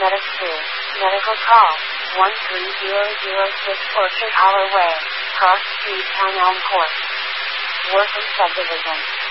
Medic 2. Medical call, 13006 Orchard Holler Way, Cross Street, Town Elm Court. Wortham Subdivision.